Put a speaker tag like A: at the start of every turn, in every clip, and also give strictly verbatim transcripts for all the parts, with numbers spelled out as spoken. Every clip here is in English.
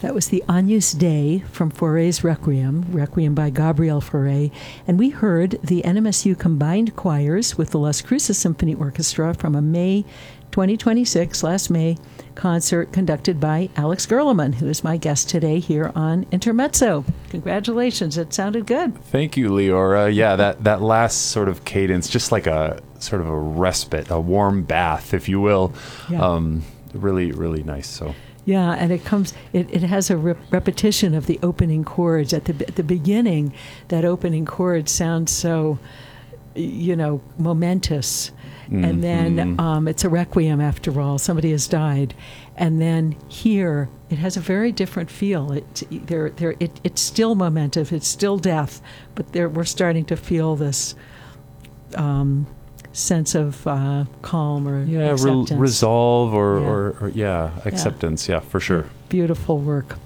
A: That was the Agnus Dei from Fauré's Requiem, Requiem by Gabriel Fauré. And we heard the N M S U combined choirs with the Las Cruces Symphony Orchestra from a May twenty twenty-six, last May, concert conducted by Alex Gerleman, who is my guest today here on Intermezzo. Congratulations. It sounded good.
B: Thank you, Leora. Yeah, that, that last sort of cadence, just like a sort of a respite, a warm bath, if you will.
A: Yeah.
B: Um, really, really nice. So.
A: Yeah, and it comes. It, it has a rep- repetition of the opening chords at the at the beginning. That opening chord sounds so, you know, momentous, mm-hmm. and then um, it's a requiem after all. Somebody has died, and then here it has a very different feel. It there there it it's still momentous. It's still death, but there we're starting to feel this. Um, sense of uh, calm or
B: yeah,
A: acceptance.
B: Re- resolve or
A: yeah.
B: Or, or yeah, acceptance. Yeah. yeah, for sure.
A: Beautiful work.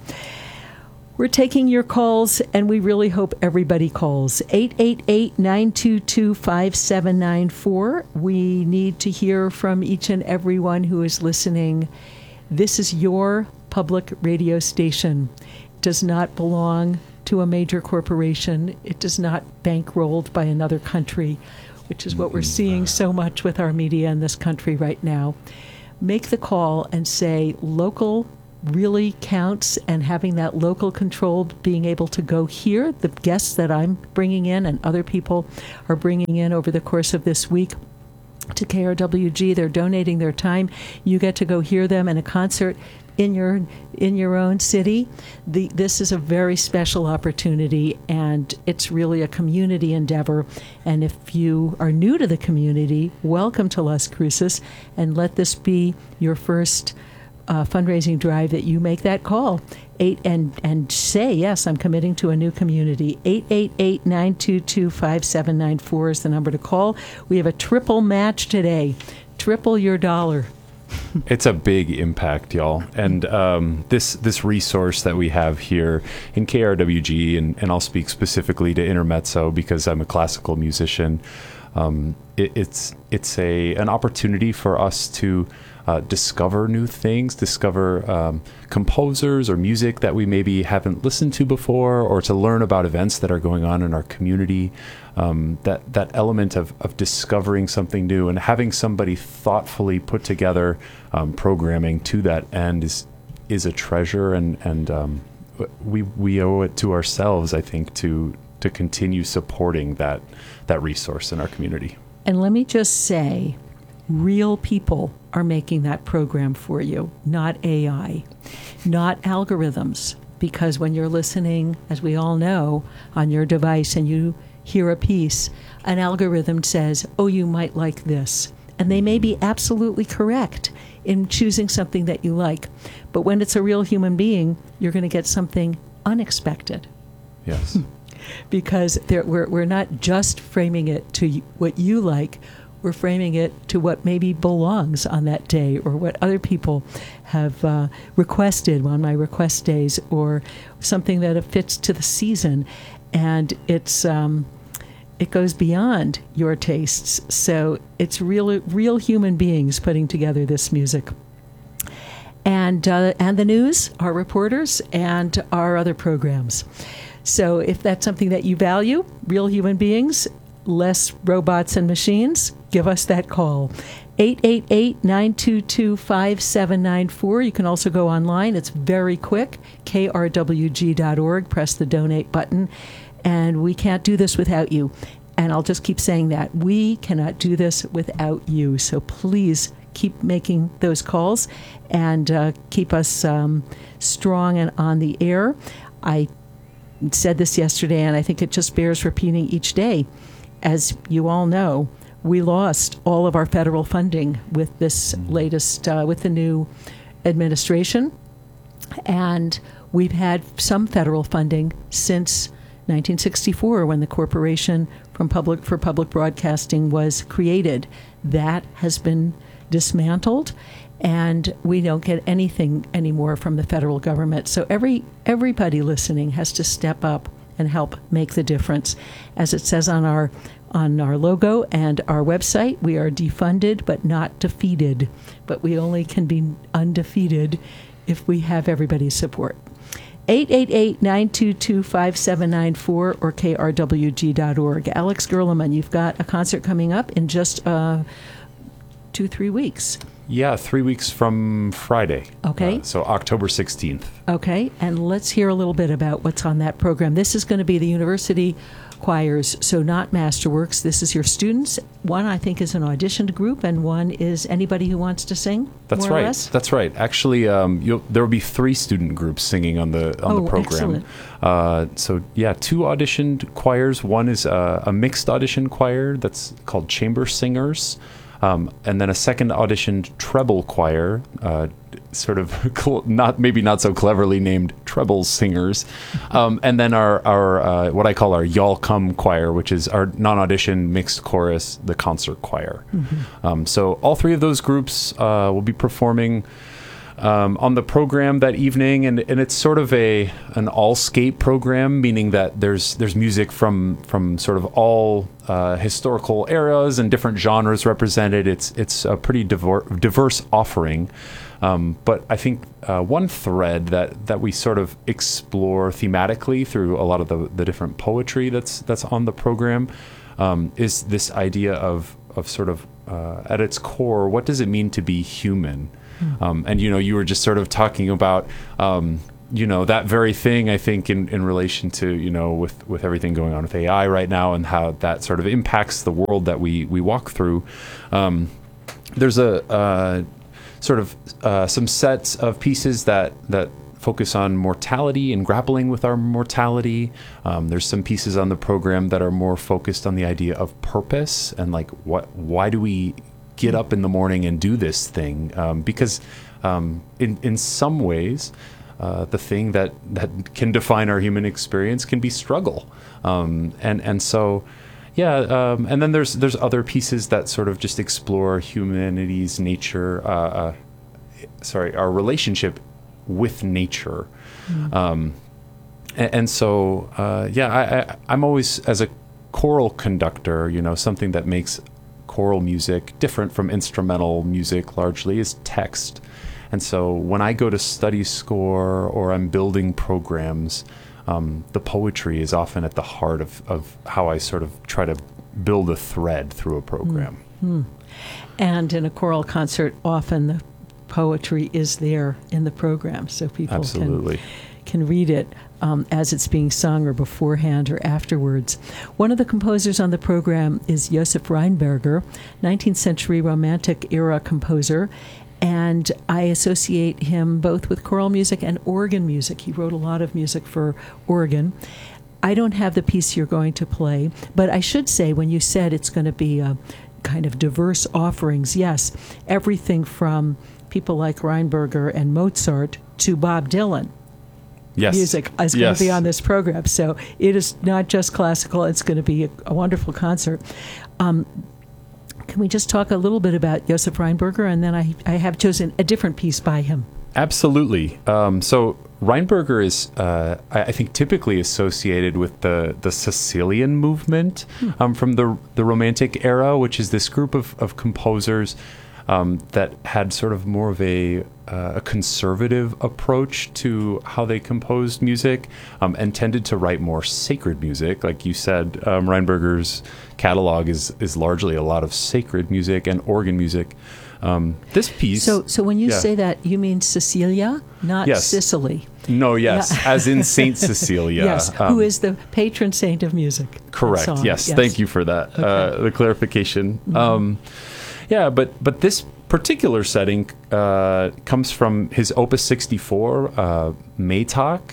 A: We're taking your calls, and we really hope everybody calls. eight eight eight, nine two two, five seven nine four. We need to hear from each and everyone who is listening. This is your public radio station. It does not belong to a major corporation. It does not bankrolled by another country, which is what we're seeing so much with our media in this country right now. Make the call and say local really counts, and having that local control, being able to go hear the guests that I'm bringing in and other people are bringing in over the course of this week to K R W G. They're donating their time. You get to go hear them in a concert in your in your own city. The, this is a very special opportunity, and it's really a community endeavor. And if you are new to the community, welcome to Las Cruces, and let this be your first uh, fundraising drive that you make that call. Eight and and say, yes, I'm committing to a new community. eight eight eight, nine two two, five seven nine four is the number to call. We have a triple match today. Triple your dollar.
B: It's a big impact, y'all. And um, this this resource that we have here in K R W G, and, and I'll speak specifically to Intermezzo because I'm a classical musician, um, it, it's it's a an opportunity for us to uh, discover new things, discover um, composers or music that we maybe haven't listened to before, or to learn about events that are going on in our community. Um, that that element of, of discovering something new and having somebody thoughtfully put together um, programming to that end is is a treasure, and and um, we we owe it to ourselves, I think, to to continue supporting that that resource in our community.
A: And let me just say, real people are making that program for you, not A I, not algorithms, because when you're listening, as we all know, on your device and you hear a piece, an algorithm says, oh, you might like this. And they may be absolutely correct in choosing something that you like. But when it's a real human being, you're going to get something unexpected.
B: Yes.
A: Because there, we're, we're not just framing it to what you like, we're framing it to what maybe belongs on that day, or what other people have uh, requested on my request days, or something that fits to the season. And it's um, it goes beyond your tastes. So it's real, real human beings putting together this music. And uh, and the news, our reporters, and our other programs. So if that's something that you value, real human beings, less robots and machines, give us that call. eight eight eight, nine two two, five seven nine four. You can also go online. It's very quick. K R W G dot org. Press the donate button. And we can't do this without you. And I'll just keep saying that. We cannot do this without you. So please keep making those calls and uh, keep us um, strong and on the air. I said this yesterday, and I think it just bears repeating each day. As you all know, we lost all of our federal funding with this latest, uh, with the new administration. And we've had some federal funding since nineteen sixty-four, when the Corporation from Public for Public Broadcasting was created. That has been dismantled, and we don't get anything anymore from the federal government. So every everybody listening has to step up and help make the difference. As it says on our on our logo and our website, we are defunded but not defeated. But we only can be undefeated if we have everybody's support. eight eight eight, nine two two, five seven nine four or k r w g dot org. Alex Gerleman, you've got a concert coming up in just uh, two, three weeks.
B: Yeah, three weeks from Friday.
A: Okay.
B: Uh, so October sixteenth.
A: Okay, and let's hear a little bit about what's on that program. This is going to be the university choirs, so not Masterworks. This is your students. One, I think, is an auditioned group, and one is anybody who wants to sing.
B: That's
A: more or
B: right.
A: less?
B: That's right. Actually, um, you'll, there will be three student groups singing on the on
A: Oh,
B: the program.
A: excellent.
B: Uh, so yeah, two auditioned choirs. One is uh, a mixed audition choir that's called Chamber Singers, um, and then a second auditioned treble choir. Uh, sort of cl- not maybe not so cleverly named treble singers, um, and then our our uh, what I call our Y'all Come choir, which is our non-audition mixed chorus, the concert choir. Mm-hmm. Um, so all three of those groups uh, will be performing um, on the program that evening, and, and it's sort of a an all-scape program, meaning that there's there's music from from sort of all uh, historical eras and different genres represented. It's it's a pretty diver- diverse offering. Um, but I think uh, one thread that, that we sort of explore thematically through a lot of the, the different poetry that's that's on the program um, is this idea of of sort of uh, at its core, what does it mean to be human? Mm. Um, and you know, you were just sort of talking about um, you know that very thing. I think in, in relation to you know with, with everything going on with A I right now and how that sort of impacts the world that we we walk through. Um, there's a uh, sort of uh, some sets of pieces that, that focus on mortality and grappling with our mortality. Um, there's some pieces on the program that are more focused on the idea of purpose and like what why do we get up in the morning and do this thing? Um, because um, in in some ways, uh, the thing that, that can define our human experience can be struggle, um, and and so. Yeah, um, and then there's there's other pieces that sort of just explore humanity's nature, uh, uh, sorry, our relationship with nature, mm. um, and, and so uh, yeah, I, I, I'm always as a choral conductor, you know, something that makes choral music different from instrumental music largely is text, and so when I go to study score or I'm building programs. Um, the poetry is often at the heart of, of how I sort of try to build a thread through a program.
A: Mm-hmm. And in a choral concert, often the poetry is there in the program, so people
B: Absolutely.
A: can can read it um, as it's being sung or beforehand or afterwards. One of the composers on the program is Josef Rheinberger, nineteenth century Romantic era composer. And I associate him both with choral music and organ music. He wrote a lot of music for organ. I don't have the piece you're going to play, but I should say when you said it's going to be a kind of diverse offerings, yes, everything from people like Rheinberger and Mozart to Bob Dylan.
B: Yes.
A: Music is going
B: yes.
A: to be on this program. So it is not just classical. It's going to be a, a wonderful concert. Um, Can we just talk a little bit about Josef Rheinberger, and then I, I have chosen a different piece by him.
B: Absolutely. Um, so Rheinberger is, uh, I, I think, typically associated with the, the Sicilian movement hmm. um, from the the Romantic era, which is this group of, of composers um, that had sort of more of a, uh, a conservative approach to how they composed music um, and tended to write more sacred music. Like you said, um, Rheinberger's catalog is, is largely a lot of sacred music and organ music. Um, this piece...
A: So so when you
B: yeah.
A: say that, you mean Cecilia, not
B: yes.
A: Sicily?
B: No, yes,
A: Yeah.
B: as in Saint Cecilia.
A: Yes,
B: um,
A: who is the patron saint of music.
B: Correct,
A: Song.
B: yes,
A: yes.
B: Thank you for that,
A: Okay.
B: uh, the clarification.
A: Mm-hmm.
B: Um, yeah, but, but this particular setting uh, comes from his Opus sixty-four, uh, Maytag,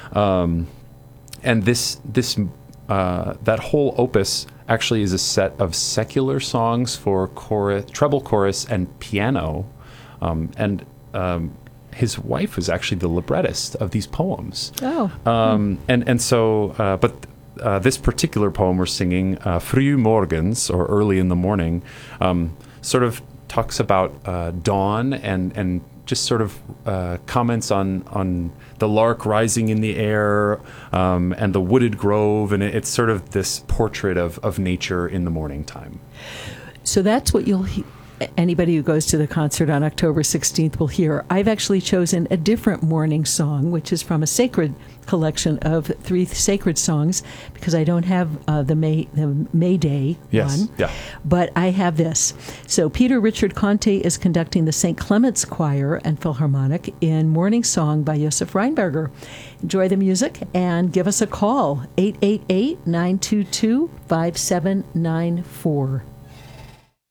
B: um, and this this uh, that whole opus actually is a set of secular songs for chorus, treble chorus, and piano, um, and um, his wife was actually the librettist of these poems.
A: Oh,
B: um, and and so, uh, but. Uh, this particular poem we're singing, uh, Früh morgens, or early in the morning, um, sort of talks about uh, dawn and, and just sort of uh, comments on on the lark rising in the air um, and the wooded grove, and it's sort of this portrait of, of nature in the morning time.
A: So that's what you'll he- anybody who goes to the concert on October sixteenth will hear. I've actually chosen a different morning song, which is from a sacred collection of three sacred songs, because I don't have uh, the May the May Day
B: Yes,
A: one.
B: yeah.
A: But I have this. So Peter Richard Conte is conducting the Saint Clement's Choir and Philharmonic in Morning Song by Josef Reinberger. Enjoy the music and give us a call, eight eight eight, nine two two, five seven nine four.